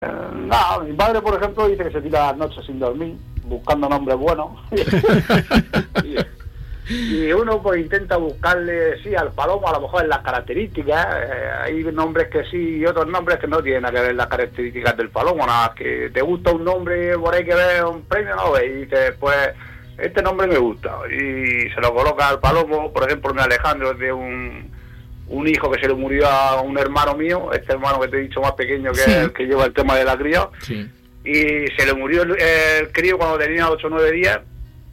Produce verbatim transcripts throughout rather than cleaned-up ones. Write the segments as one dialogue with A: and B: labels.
A: Eh, nada, mi padre, por ejemplo, dice que se tira las noches sin dormir, buscando nombres buenos. y, y uno pues intenta buscarle, sí, al palomo, a lo mejor en las características. Eh, hay nombres que sí y otros nombres que no tienen nada que ver las características del palomo, nada, que te gusta un nombre, por ahí que ves un premio, no ves, y dices, pues, este nombre me gusta. Y se lo coloca al palomo, por ejemplo, mi Alejandro, de un... un hijo que se le murió a un hermano mío, este hermano que te he dicho más pequeño, que sí, es el que lleva el tema de la cría, sí, y se le murió el, el crío cuando tenía ocho o nueve días,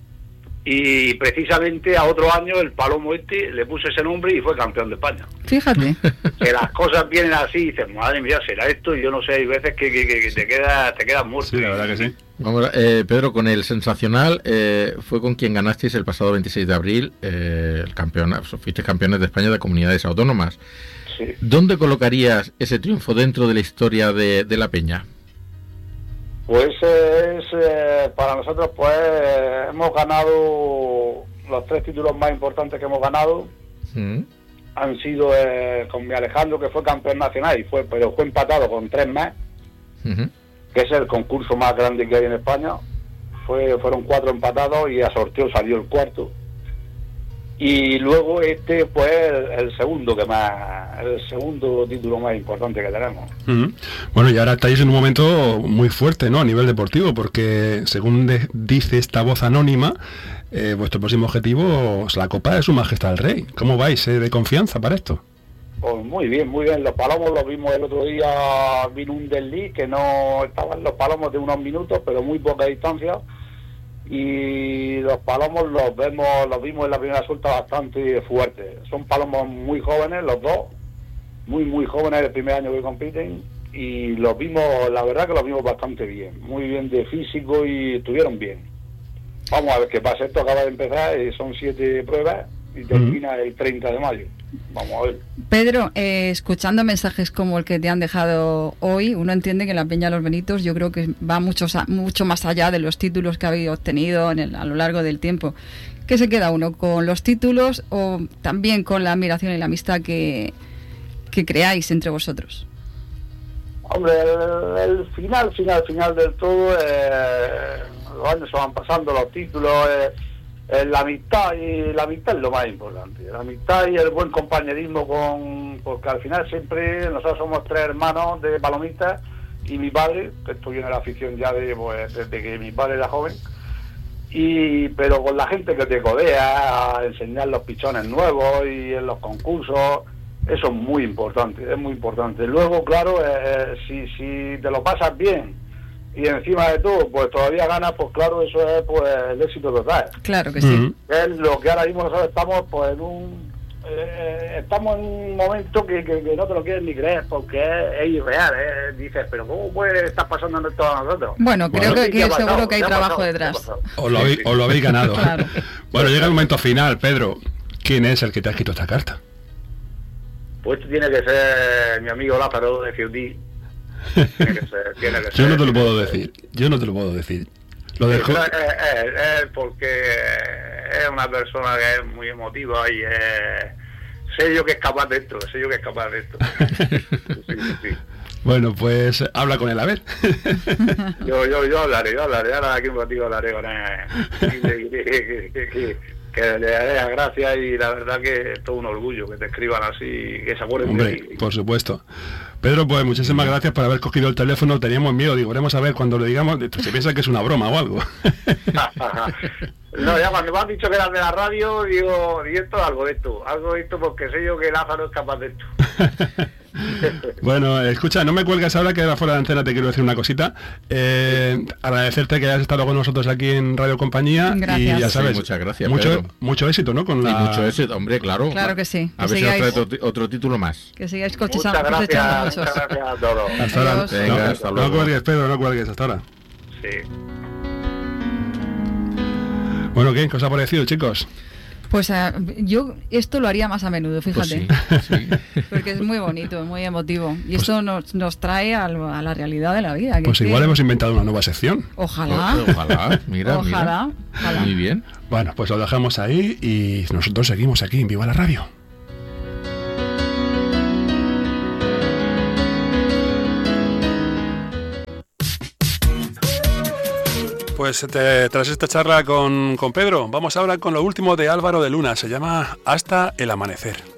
A: y precisamente a otro año el palomo este le puse ese nombre y fue campeón de España.
B: Fíjate.
A: Que las cosas vienen así y dices, madre mía, será esto, y yo no sé, hay veces que, que, que te quedas te quedas muerto.
C: Sí, la verdad que sí.
D: Vamos, eh, Pedro, con el Sensacional eh, fue con quien ganasteis el pasado veintiséis de abril eh, el campeón, fuiste campeones de España de comunidades autónomas.
A: Sí.
D: ¿Dónde colocarías ese triunfo dentro de la historia de, de la Peña?
A: Pues es, eh, para nosotros, pues hemos ganado los tres títulos más importantes que hemos ganado. ¿Mm? Han sido eh, con mi Alejandro, que fue campeón nacional, y fue pero fue empatado con tres más, uh-huh, que es el concurso más grande que hay en España. Fue Fueron cuatro empatados y a sorteo salió el cuarto. Y luego este pues el, el segundo que más el segundo título más importante que tenemos.
C: Uh-huh. Bueno, y ahora estáis en un momento muy fuerte, ¿no?, a nivel deportivo, porque según de, dice esta voz anónima, eh, vuestro próximo objetivo es la Copa de Su Majestad el Rey. ¿Cómo vais eh, de confianza para esto?
A: Pues muy bien, muy bien. Los palomos los vimos el otro día, vino un desliz que no estaban los palomos de unos minutos, pero muy poca distancia. Y los palomos los vemos, los vimos en la primera suelta bastante fuertes. Son palomos muy jóvenes, los dos, muy muy jóvenes, el primer año que compiten, y los vimos, la verdad que los vimos bastante bien, muy bien de físico y estuvieron bien. Vamos a ver qué pasa, esto acaba de empezar, eh, son siete pruebas y termina el treinta de mayo. Vamos a ver.
B: Pedro, eh, escuchando mensajes como el que te han dejado hoy, uno entiende que la Peña Los Benitos, yo creo que va mucho, mucho más allá de los títulos que habéis obtenido en el, a lo largo del tiempo. ¿Qué se queda uno? ¿Con los títulos o también con la admiración y la amistad que, que creáis entre vosotros?
A: Hombre, el, el final, final, final del todo, eh, los años se van pasando, los títulos... Eh, la amistad, y la amistad es lo más importante, la amistad y el buen compañerismo, con porque al final siempre nosotros somos tres hermanos de palomistas y mi padre, que estoy en la afición ya de, pues, desde que mi padre era joven, y pero con la gente que te codea, a enseñar los pichones nuevos y en los concursos, eso es muy importante, es muy importante. Luego, claro, eh, si, si te lo pasas bien y encima de todo, pues todavía ganas, pues claro, eso es pues el éxito total.
B: Claro que sí.
A: Uh-huh. Es lo que ahora mismo nosotros estamos, pues en un... Eh, estamos en un momento que, que, que no te lo quieres ni creer, porque es, es irreal, ¿eh? Dices, pero ¿cómo puede estar pasando esto a nosotros?
B: Bueno, creo
A: bueno,
B: que, que seguro pasado, que hay trabajo pasado, detrás.
C: Os lo, habéis, os lo habéis ganado. Claro. Bueno, llega el momento final, Pedro. ¿Quién es el que te ha escrito esta carta?
A: Pues tiene que ser mi amigo Lázaro de Fiudí. Tiene que ser, tiene que
C: yo
A: ser,
C: no te lo puedo decir, yo no te lo puedo decir. Lo dejo.
A: Es, es, es porque es una persona que es muy emotiva y es, sé yo que es capaz de esto, sé yo que es capaz de esto. Sí, sí, sí.
C: Bueno, pues habla con él, a ver.
A: Yo, yo, yo hablaré, yo hablaré, ahora aquí un ratito hablaré con él. Y, que, que, que, que, que le daré las gracias, y la verdad que es todo un orgullo que te escriban así, que se acuerden
C: Hombre,
A: de ti.
C: Por supuesto. Pedro, pues muchísimas gracias por haber cogido el teléfono. Teníamos miedo, digo, veremos a ver cuando lo digamos, se piensa que es una broma o algo.
A: No, ya cuando me han dicho que eran de la radio, digo, y esto, algo de esto, algo de esto, porque sé yo que Lázaro es capaz de esto.
C: Bueno, escucha, no me cuelgues ahora, que era fuera de antena, te quiero decir una cosita. Eh, agradecerte que hayas estado con nosotros aquí en Radio Compañía.
B: Gracias.
C: Y ya sabes,
D: sí, muchas gracias,
C: mucho,
D: Pedro.
C: mucho éxito, ¿no? Con la...
D: Y mucho éxito, hombre, claro.
B: Claro que sí.
D: A ver si nos trae otro, otro título más.
B: Que sigáis
A: cosechando muchas gracias, muchos. Muchas gracias a todos.
C: Hasta ahora.
D: Venga,
C: no,
D: hasta luego.
C: No cuelgues, Pedro, no cuelgues, hasta ahora.
A: Sí.
C: Bueno, ¿qué? ¿Qué os ha parecido, chicos?
B: Pues uh, yo esto lo haría más a menudo, fíjate.
D: Pues sí, sí.
B: Porque es muy bonito, muy emotivo. Y pues, esto nos, nos trae a, a la realidad de la vida. Que
C: pues igual
B: que...
C: hemos inventado una nueva sección.
B: Ojalá.
D: O, ojalá, mira,
B: ojalá,
D: mira.
B: Ojalá.
D: Muy bien.
C: Bueno, pues lo dejamos ahí y nosotros seguimos aquí en Viva la Radio. pues te, tras esta charla con, con Pedro, vamos ahora con lo último de Álvaro de Luna, se llama Hasta el amanecer.